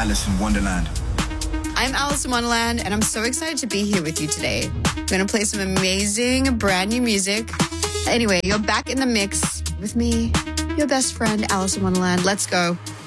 Alice in Wonderland. I'm Alice in Wonderland, and I'm so excited to be here with you today. I'm going to play some amazing, brand new music. Anyway, you're back in the mix with me, your best friend, Alice in Wonderland. Let's go.